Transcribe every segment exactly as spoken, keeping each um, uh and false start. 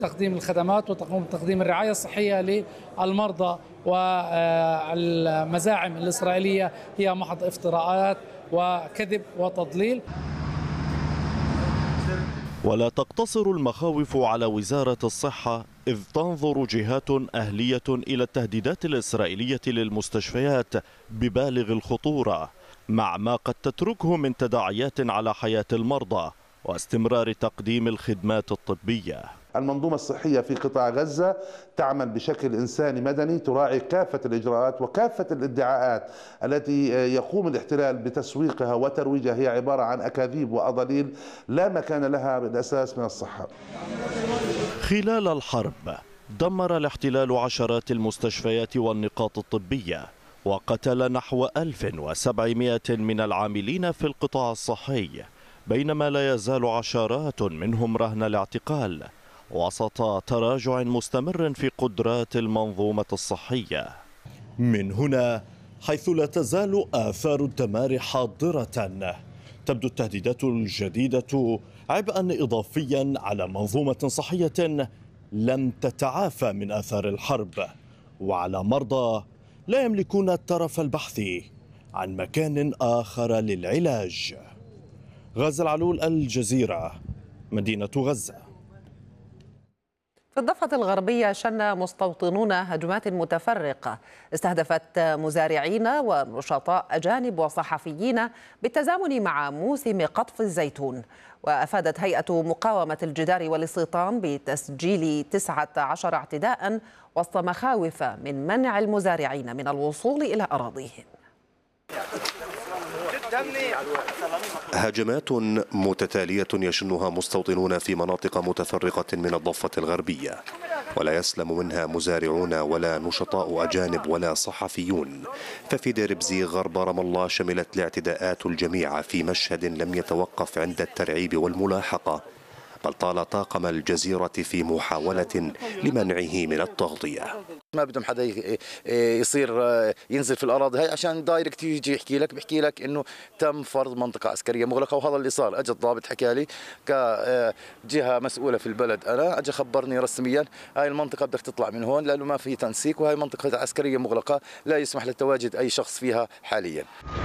تقديم الخدمات وتقوم بتقديم الرعاية الصحية للمرضى، والمزاعم الإسرائيلية هي محض افتراءات وكذب وتضليل. ولا تقتصر المخاوف على وزارة الصحة، إذ تنظر جهات أهلية إلى التهديدات الإسرائيلية للمستشفيات ببالغ الخطورة، مع ما قد تتركه من تداعيات على حياة المرضى واستمرار تقديم الخدمات الطبية. المنظومة الصحية في قطاع غزة تعمل بشكل إنساني مدني، تراعي كافة الإجراءات وكافة الادعاءات التي يقوم الاحتلال بتسويقها وترويجها هي عبارة عن أكاذيب وأضاليل لا مكان لها بالأساس من الصحة. خلال الحرب دمر الاحتلال عشرات المستشفيات والنقاط الطبية، وقتل نحو ألف وسبعمائة من العاملين في القطاع الصحي، بينما لا يزال عشرات منهم رهن الاعتقال وسط تراجع مستمر في قدرات المنظومة الصحية. من هنا حيث لا تزال آثار الدمار حاضرة، تبدو التهديدات الجديدة عبئا إضافيا على منظومة صحية لم تتعافى من آثار الحرب، وعلى مرضى لا يملكون الترف البحث عن مكان آخر للعلاج. غازي العلول، الجزيرة، مدينة غزة. في الضفة الغربية شن مستوطنون هجمات متفرقة استهدفت مزارعين ونشطاء أجانب وصحفيين بالتزامن مع موسم قطف الزيتون. وأفادت هيئة مقاومة الجدار والاستيطان بتسجيل تسعة عشر اعتداء وسط مخاوف من منع المزارعين من الوصول إلى أراضيهم. هجمات متتالية يشنها مستوطنون في مناطق متفرقة من الضفة الغربية، ولا يسلم منها مزارعون ولا نشطاء أجانب ولا صحفيون. ففي دير بزيغ غرب رام الله شملت الاعتداءات الجميع في مشهد لم يتوقف عند الترعيب والملاحقة، بل طال طاقم الجزيرة في محاولة لمنعه من التغطية. ما بدهم حدا يصير ينزل في الأراضي هاي، عشان دايركت يجي يحكي لك بيحكي لك إنه تم فرض منطقة عسكرية مغلقة، وهذا اللي صار. أجى الضابط حكى لي كجهة مسؤولة في البلد، أنا أجى خبرني رسميا هاي المنطقة بدك تطلع من هون لأنه ما في تنسيق، وهي منطقة عسكرية مغلقة لا يسمح لتواجد أي شخص فيها حاليا.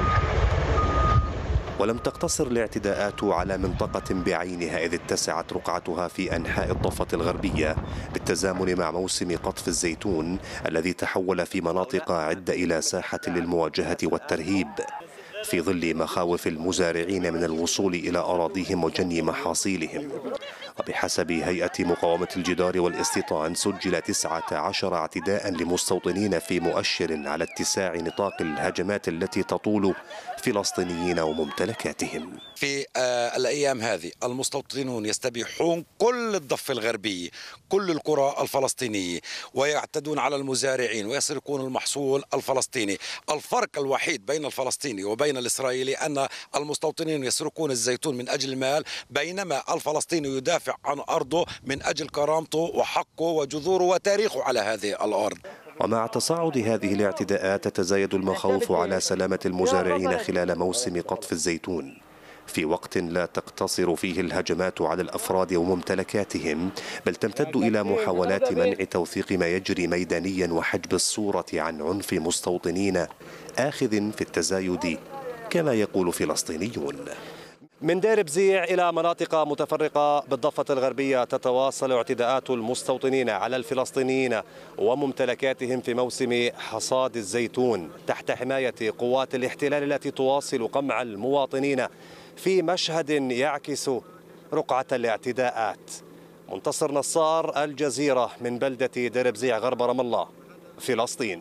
ولم تقتصر الاعتداءات على منطقة بعينها، إذ اتسعت رقعتها في أنحاء الضفة الغربية بالتزامن مع موسم قطف الزيتون الذي تحول في مناطق عدة إلى ساحة للمواجهة والترهيب، في ظل مخاوف المزارعين من الوصول إلى أراضيهم وجني محاصيلهم. وبحسب هيئة مقاومة الجدار والاستيطان سجل تسعة عشر اعتداء لمستوطنين، في مؤشر على اتساع نطاق الهجمات التي تطول فلسطينيين وممتلكاتهم. في الأيام هذه المستوطنون يستبيحون كل الضفة الغربية، كل القرى الفلسطينية، ويعتدون على المزارعين ويسرقون المحصول الفلسطيني. الفرق الوحيد بين الفلسطيني وبين الإسرائيلي أن المستوطنين يسرقون الزيتون من أجل المال، بينما الفلسطيني يدافع عن أرضه من أجل كرامته وحقه وجذوره وتاريخه على هذه الأرض. ومع تصاعد هذه الاعتداءات تتزايد المخاوف على سلامة المزارعين خلال موسم قطف الزيتون، في وقت لا تقتصر فيه الهجمات على الأفراد وممتلكاتهم، بل تمتد إلى محاولات منع توثيق ما يجري ميدانيا وحجب الصورة عن عنف مستوطنين آخذ في التزايد كما يقول فلسطينيون. من دير بزيع إلى مناطق متفرقة بالضفة الغربية تتواصل اعتداءات المستوطنين على الفلسطينيين وممتلكاتهم في موسم حصاد الزيتون تحت حماية قوات الاحتلال التي تواصل قمع المواطنين في مشهد يعكس رقعة الاعتداءات. منتصر نصار، الجزيرة، من بلدة دير بزيع غرب رام الله، فلسطين.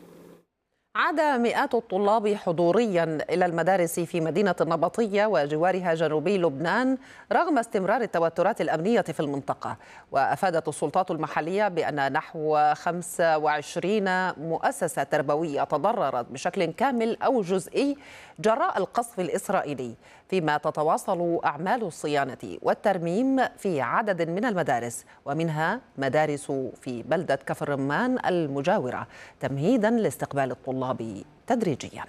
عاد مئات الطلاب حضوريا إلى المدارس في مدينة النبطية وجوارها جنوبي لبنان رغم استمرار التوترات الأمنية في المنطقة. وأفادت السلطات المحلية بأن نحو خمسة وعشرين مؤسسة تربوية تضررت بشكل كامل أو جزئي جراء القصف الإسرائيلي، فيما تتواصل أعمال الصيانة والترميم في عدد من المدارس، ومنها مدارس في بلدة كفر رمان المجاورة، تمهيدا لاستقبال الطلاب تدريجيا.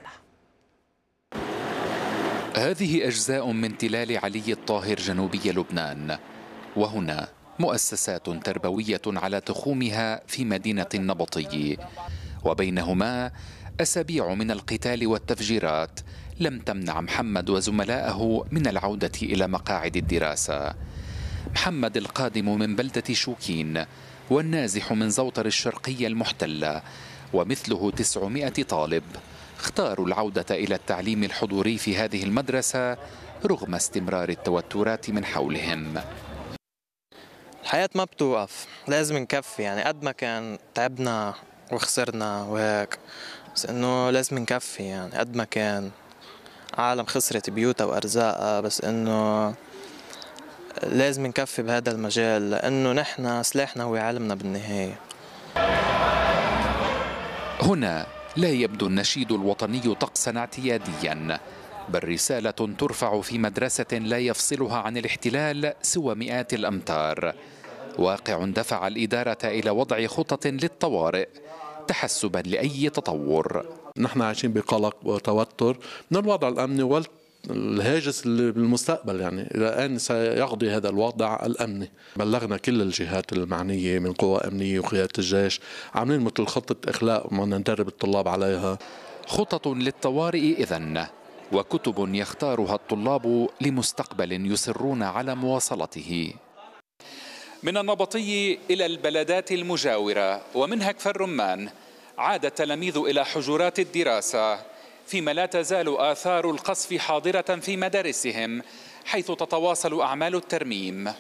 هذه أجزاء من تلال علي الطاهر جنوبي لبنان، وهنا مؤسسات تربوية على تخومها في مدينة النبطي، وبينهما أسابيع من القتال والتفجيرات لم تمنع محمد وزملائه من العودة إلى مقاعد الدراسة. محمد القادم من بلدة شوكين والنازح من زوطر الشرقية المحتلة ومثله تسعمائة طالب اختاروا العودة إلى التعليم الحضوري في هذه المدرسة رغم استمرار التوترات من حولهم. الحياة ما بتوقف، لازم نكفي، يعني قد ما كان تعبنا وخسرنا وهيك، بس انه لازم نكفي. يعني قد ما كان عالم خسرت بيوتها وارزاقها، بس انه لازم نكفي بهذا المجال، لانه نحن سلاحنا هو علمنا بالنهاية. هنا لا يبدو النشيد الوطني طقسا اعتياديا، بل رسالة ترفع في مدرسة لا يفصلها عن الاحتلال سوى مئات الأمتار. واقع دفع الإدارة إلى وضع خطط للطوارئ تحسبا لأي تطور. نحن عايشين بقلق وتوتر من الوضع الأمني والهاجس بالمستقبل، يعني إلى أين سيقضي هذا الوضع الأمني. بلغنا كل الجهات المعنية من قوى أمنية وقيادة الجيش، عاملين مثل خطة إخلاء ما ندرب الطلاب عليها. خطط للطوارئ إذن، وكتب يختارها الطلاب لمستقبل يصرون على مواصلته. من النبطي إلى البلدات المجاورة ومنها كفر رمان عاد التلاميذ إلى حجرات الدراسة، فيما لا تزال آثار القصف حاضرة في مدارسهم حيث تتواصل أعمال الترميم.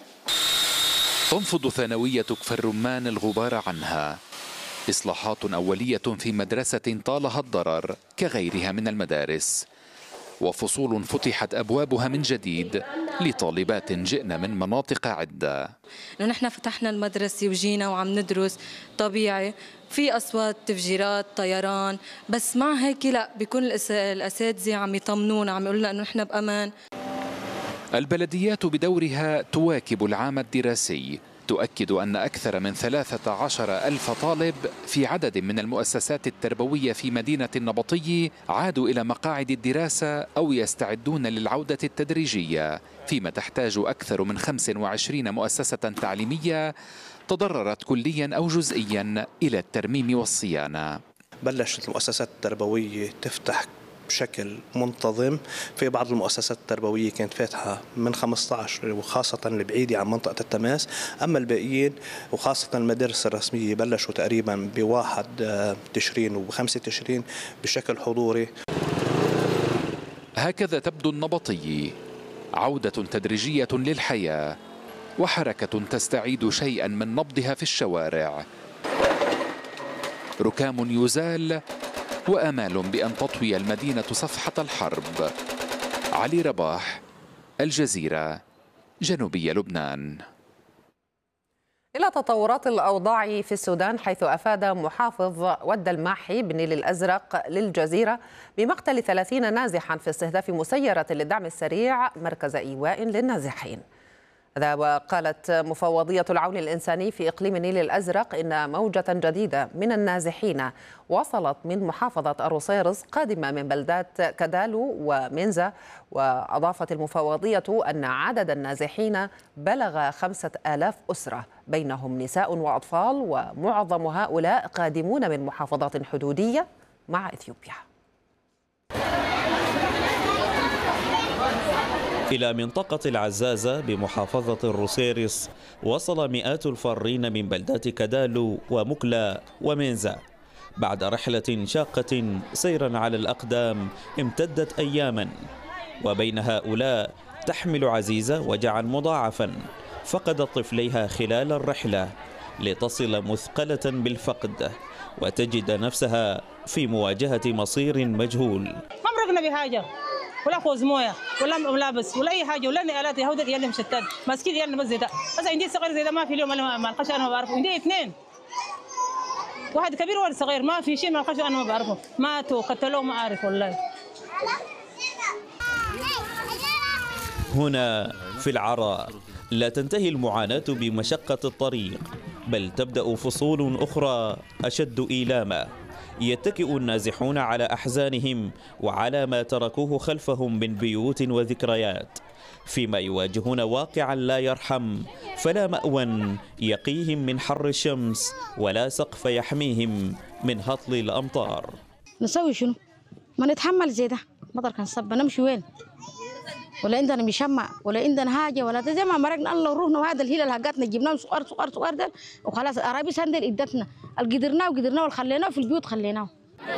تنفض ثانوية كفر رمان الغبار عنها. إصلاحات أولية في مدرسة طالها الضرر كغيرها من المدارس، وفصول فتحت أبوابها من جديد لطالبات جئن من مناطق عدة. نحن فتحنا المدرسة وجينا وعم ندرس طبيعي، في أصوات تفجيرات طيران، بس مع هيك لا، بيكون الأساتذة عم يطمنونا، عم يقولوا لنا إنه نحن بأمان. البلديات بدورها تواكب العام الدراسي، تؤكد أن أكثر من ثلاثة عشر ألف طالب في عدد من المؤسسات التربوية في مدينة النبطي عادوا إلى مقاعد الدراسة أو يستعدون للعودة التدريجية، فيما تحتاج أكثر من خمس وعشرين مؤسسة تعليمية تضررت كليا أو جزئيا إلى الترميم والصيانة. بلشت المؤسسات التربوية تفتح بشكل منتظم. في بعض المؤسسات التربوية كانت فاتحة من خمسة عشر وخاصة البعيدة عن منطقة التماس، أما الباقيين وخاصة المدارس الرسمية بلشوا تقريبا بواحد تشرين وبخمسة تشرين بشكل حضوري. هكذا تبدو النبطي، عودة تدريجية للحياة وحركة تستعيد شيئا من نبضها في الشوارع. ركام يزال وآمال بأن تطوي المدينة صفحة الحرب. علي رباح، الجزيرة، جنوبي لبنان. إلى تطورات الأوضاع في السودان، حيث أفاد محافظ ود الماحي بالنيل الأزرق للجزيرة بمقتل ثلاثين نازحا في استهداف مسيرة للدعم السريع مركز إيواء للنازحين. هذا وقالت مفوضية العون الإنساني في إقليم النيل الأزرق إن موجة جديدة من النازحين وصلت من محافظة أروسيرس قادمة من بلدات كدالو ومنزا. وأضافت المفوضية أن عدد النازحين بلغ خمسة آلاف أسرة، بينهم نساء وأطفال، ومعظم هؤلاء قادمون من محافظات حدودية مع إثيوبيا. إلى منطقة العزازة بمحافظة الروسيرس وصل مئات الفارين من بلدات كدالو ومكلا ومنزا بعد رحلة شاقة سيرا على الأقدام امتدت أياما. وبين هؤلاء تحمل عزيزة وجعا مضاعفا فقدت طفليها خلال الرحلة لتصل مثقلة بالفقد وتجد نفسها في مواجهة مصير مجهول. ما مرقنا بحاجة ولا خوذ مويه ولا ملابس ولا اي حاجه ولا نقالات يهود يلي مشتت ماسكين يلي بس زي ده. بس عندي صغير زي ده ما في اليوم انا ما القش انا ما بعرفه. عندي اثنين، واحد كبير وواحد صغير، ما في شيء ما القش انا ما بعرفه. ماتوا قتلوه ما اعرف والله. هنا في العراء لا تنتهي المعاناة بمشقة الطريق، بل تبدأ فصول أخرى أشد إيلاما. يتكئ النازحون على أحزانهم وعلى ما تركوه خلفهم من بيوت وذكريات، فيما يواجهون واقعا لا يرحم، فلا مأوى يقيهم من حر الشمس ولا سقف يحميهم من هطل الأمطار. نسوي شنو؟ ما نتحمل زي ده، مطر كان صب نمشي وين؟ ولا عندنا مشمع ولا عندنا حاجه ولا زي ما مرقنا الله وروحنا، وهذا الهيل اللي حقتنا جبناه صغار صغار صغار ده وخلاص. الأراضي سندل ادتنا القدرناه وقدرناه وخليناه في البيوت خليناه.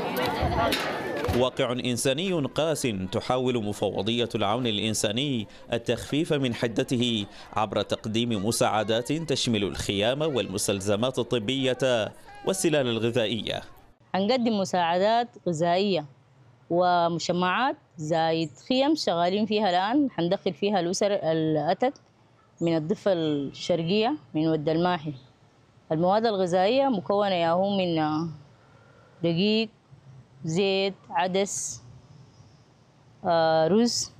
واقع إنساني قاس تحاول مفوضية العون الإنساني التخفيف من حدته عبر تقديم مساعدات تشمل الخيام والمستلزمات الطبية والسلال الغذائية. هنقدم مساعدات غذائية ومشمعات زايد خيم شغالين فيها الآن، حندخل فيها الأسر الأتت من الضفة الشرقية من ود الماحي. المواد الغذائية مكونة ياهو من دقيق، زيت، عدس، آه، رز.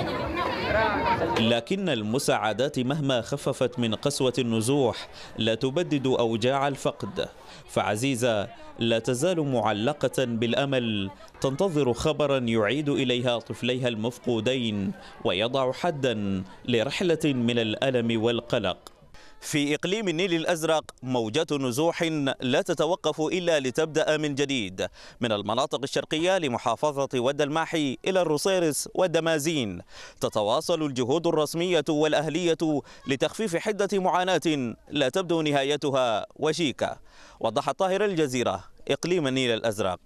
لكن المساعدات مهما خففت من قسوة النزوح لا تبدد أوجاع الفقد، فعزيزة لا تزال معلقة بالأمل تنتظر خبرا يعيد إليها طفليها المفقودين ويضع حدا لرحلة من الألم والقلق. في إقليم النيل الأزرق موجات نزوح لا تتوقف إلا لتبدأ من جديد، من المناطق الشرقية لمحافظة ود الماحي إلى الروسيرس والدمازين. تتواصل الجهود الرسمية والأهلية لتخفيف حدة معاناة لا تبدو نهايتها وشيكة. وضح الطاهر، الجزيرة، إقليم النيل الأزرق.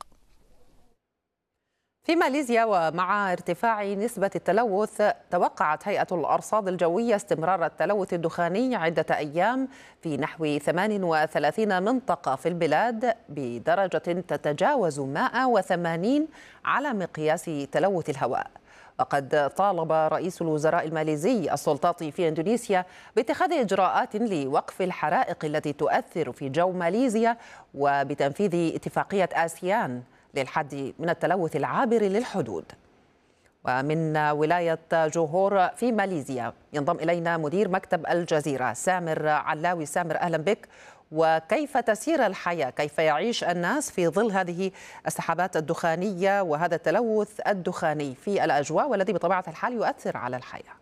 في ماليزيا ومع ارتفاع نسبة التلوث، توقعت هيئة الأرصاد الجوية استمرار التلوث الدخاني عدة أيام في نحو ثمان وثلاثين منطقة في البلاد بدرجة تتجاوز مئة وثمانين على مقياس تلوث الهواء. وقد طالب رئيس الوزراء الماليزي السلطات في إندونيسيا باتخاذ إجراءات لوقف الحرائق التي تؤثر في جو ماليزيا وبتنفيذ اتفاقية آسيان للحد من التلوث العابر للحدود. ومن ولاية جوهور في ماليزيا ينضم إلينا مدير مكتب الجزيرة سامر علاوي. سامر، أهلا بك. وكيف تسير الحياة؟ كيف يعيش الناس في ظل هذه السحابات الدخانية وهذا التلوث الدخاني في الأجواء والذي بطبيعة الحال يؤثر على الحياة؟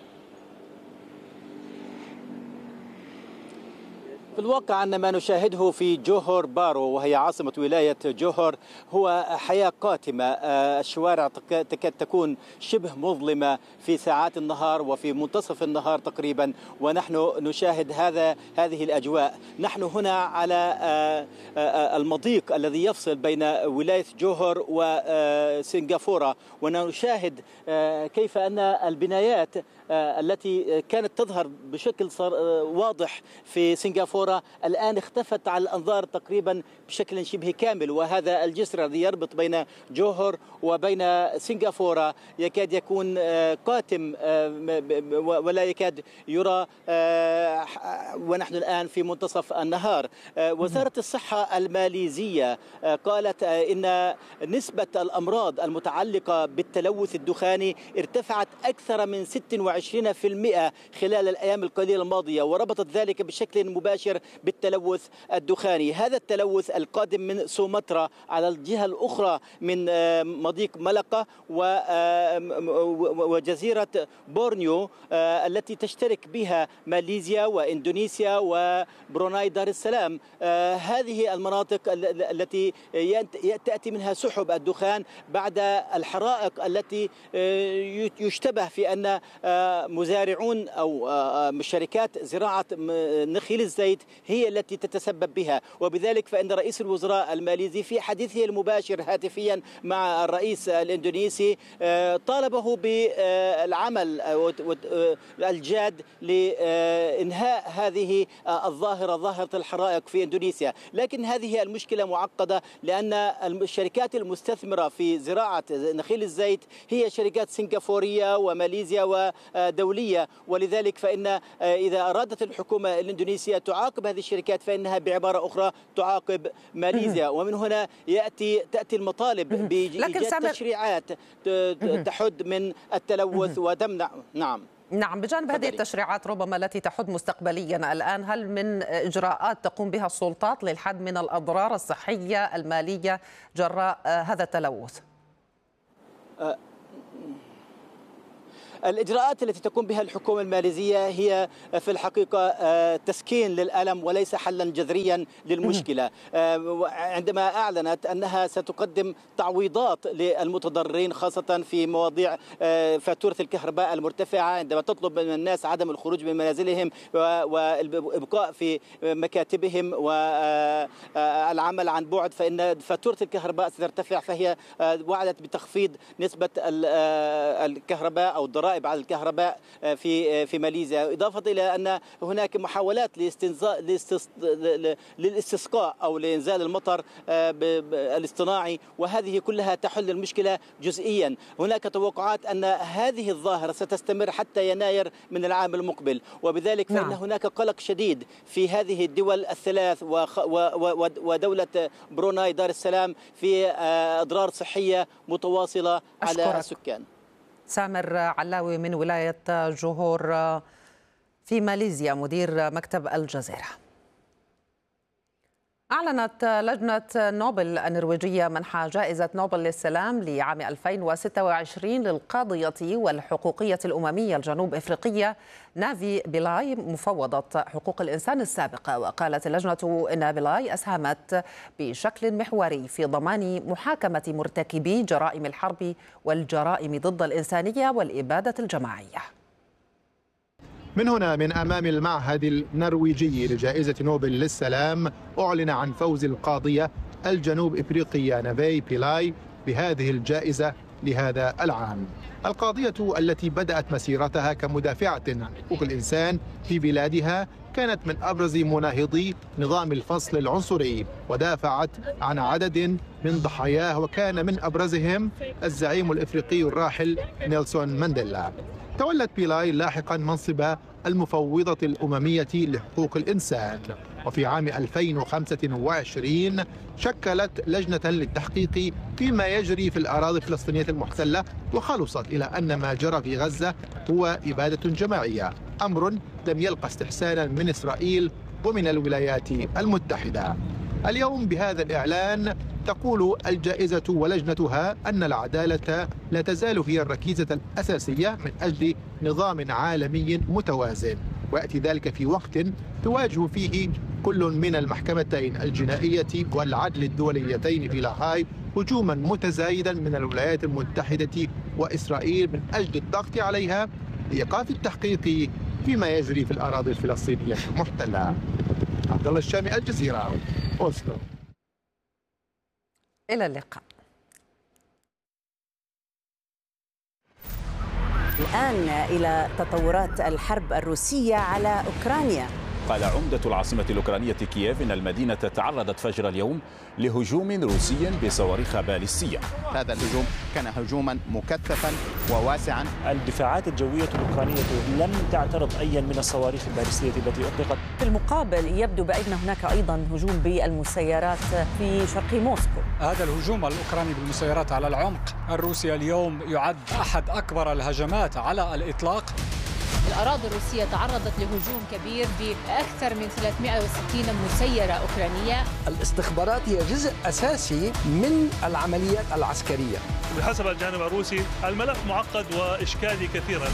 في الواقع أن ما نشاهده في جوهور بارو وهي عاصمة ولاية جوهور هو حياة قاتمة. الشوارع تكاد تكون شبه مظلمة في ساعات النهار وفي منتصف النهار تقريبا، ونحن نشاهد هذا هذه الأجواء. نحن هنا على المضيق الذي يفصل بين ولاية جوهور وسنغافورة، ونشاهد كيف أن البنايات التي كانت تظهر بشكل واضح في سنغافورة الآن اختفت على الأنظار تقريبا بشكل شبه كامل. وهذا الجسر الذي يربط بين جوهور وبين سنغافورة يكاد يكون قاتم ولا يكاد يرى ونحن الآن في منتصف النهار. وزارة الصحة الماليزية قالت إن نسبة الأمراض المتعلقة بالتلوث الدخاني ارتفعت أكثر من ستة وعشرين بالمئة خلال الأيام القليلة الماضية، وربطت ذلك بشكل مباشر بالتلوث الدخاني. هذا التلوث القادم من سومطرة على الجهة الأخرى من مضيق ملقا وجزيرة بورنيو التي تشترك بها ماليزيا وإندونيسيا وبروناي دار السلام. هذه المناطق التي تأتي منها سحب الدخان بعد الحرائق التي يشتبه في أن مزارعون أو شركات زراعة نخيل الزيت هي التي تتسبب بها. وبذلك فإن رئيس الوزراء الماليزي في حديثه المباشر هاتفيا مع الرئيس الإندونيسي طالبه بالعمل الجاد لإنهاء هذه الظاهرة، ظاهرة الحرائق في إندونيسيا. لكن هذه المشكلة معقدة لأن الشركات المستثمرة في زراعة نخيل الزيت هي شركات سنغافورية وماليزيا ودولية، ولذلك فإن إذا أرادت الحكومة الإندونيسية تعاقب هذه الشركات فإنها بعبارة أخرى تعاقب ماليزيا. ومن هنا يأتي تأتي المطالب بإيجاد تشريعات تحد من التلوث وتمنع. نعم نعم، بجانب هذه التشريعات ربما التي تحد مستقبليا الآن، هل من إجراءات تقوم بها السلطات للحد من الأضرار الصحية المالية جراء هذا التلوث؟ الإجراءات التي تقوم بها الحكومة الماليزية هي في الحقيقة تسكين للألم وليس حلا جذريا للمشكلة. عندما أعلنت أنها ستقدم تعويضات للمتضررين خاصة في مواضيع فاتورة الكهرباء المرتفعة، عندما تطلب من الناس عدم الخروج من منازلهم والإبقاء في مكاتبهم والعمل عن بعد، فإن فاتورة الكهرباء سترتفع، فهي وعدت بتخفيض نسبة الكهرباء أو الضرائب على الكهرباء في في ماليزيا، إضافة إلى أن هناك محاولات للاستسقاء أو لإنزال المطر الاصطناعي، وهذه كلها تحل المشكلة جزئيا. هناك توقعات أن هذه الظاهرة ستستمر حتى يناير من العام المقبل، وبذلك فإن نعم. هناك قلق شديد في هذه الدول الثلاث ودولة بروناي دار السلام في أضرار صحية متواصلة على أشكرك. السكان. سامر علاوي من ولاية جوهور في ماليزيا، مدير مكتب الجزيرة. أعلنت لجنة نوبل النرويجية منح جائزة نوبل للسلام لعام ألفين وستة وعشرين للقاضية والحقوقية الأممية الجنوب إفريقية نافي بيلاي مفوضة حقوق الإنسان السابقة. وقالت اللجنة إن بيلاي أسهمت بشكل محوري في ضمان محاكمة مرتكبي جرائم الحرب والجرائم ضد الإنسانية والإبادة الجماعية. من هنا من أمام المعهد النرويجي لجائزة نوبل للسلام أعلن عن فوز القاضية الجنوب إفريقية نافي بيلاي بهذه الجائزة لهذا العام. القاضية التي بدأت مسيرتها كمدافعة عن حقوق الإنسان في بلادها كانت من أبرز مناهضي نظام الفصل العنصري، ودافعت عن عدد من ضحاياه، وكان من أبرزهم الزعيم الإفريقي الراحل نيلسون مانديلا. تولت بيلاي لاحقا منصب المفوضة الأممية لحقوق الإنسان، وفي عام ألفين وخمسة وعشرين شكلت لجنة للتحقيق فيما يجري في الأراضي الفلسطينية المحتلة، وخلصت إلى أن ما جرى في غزة هو إبادة جماعية، أمر لم يلقى استحسانا من إسرائيل ومن الولايات المتحدة. اليوم بهذا الإعلان تقول الجائزة ولجنتها أن العدالة لا تزال هي الركيزة الأساسية من أجل نظام عالمي متوازن، ويأتي ذلك في وقت تواجه فيه كل من المحكمتين الجنائية والعدل الدوليتين في لاهاي هجوما متزايدا من الولايات المتحدة وإسرائيل من أجل الضغط عليها لإيقاف التحقيق فيما يجري في الأراضي الفلسطينية المحتلة. عبد الله الشامي، الجزيرة، أوسلو. إلى اللقاء. الآن إلى تطورات الحرب الروسية على أوكرانيا. قال عمدة العاصمة الأوكرانية كييف إن المدينة تعرضت فجر اليوم لهجوم روسي بصواريخ باليستية. هذا الهجوم كان هجوما مكثفا وواسعا. الدفاعات الجوية الأوكرانية لم تعترض أي من الصواريخ الباليستية التي أطلقت. في المقابل يبدو بأن هناك أيضا هجوم بالمسيرات في شرق موسكو. هذا الهجوم الأوكراني بالمسيرات على العمق الروسي اليوم يعد أحد أكبر الهجمات على الإطلاق. الأراضي الروسية تعرضت لهجوم كبير بأكثر من ثلاثمئة وستين مسيرة أوكرانية. الاستخبارات هي جزء أساسي من العمليات العسكرية. بحسب الجانب الروسي الملف معقد وإشكالي كثيرا.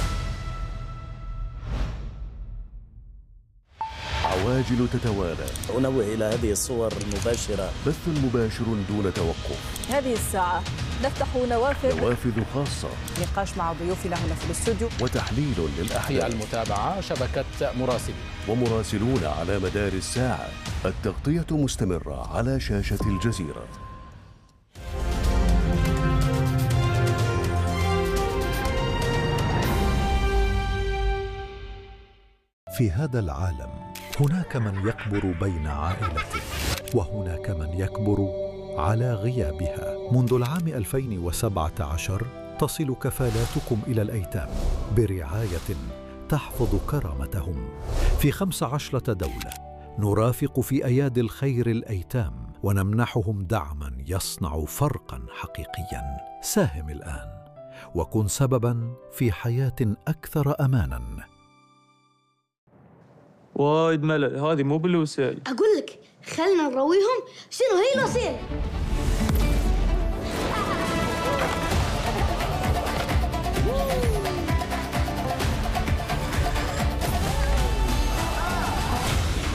عواجل تتوالى. أنوه إلى هذه الصور المباشرة. بث مباشر دون توقف. هذه الساعة نفتح نوافذ نوافذ خاصة. نقاش مع ضيوفنا هنا في الاستوديو. وتحليل للأحداث. في المتابعة شبكة مراسلين. ومراسلون على مدار الساعة. التغطية مستمرة على شاشة الجزيرة. في هذا العالم هناك من يكبر بين عائلته، وهناك من يكبر على غيابها. منذ العام ألفين وسبعة عشر تصل كفالاتكم إلى الأيتام برعاية تحفظ كرامتهم. في خمس عشرة دولة نرافق في أيادي الخير الأيتام ونمنحهم دعما يصنع فرقا حقيقيا. ساهم الآن وكن سببا في حياة أكثر أمانا. وايد ملل، هذه مو بالوسائل. أقول لك خلنا نرويهم شنو هي الوسائل.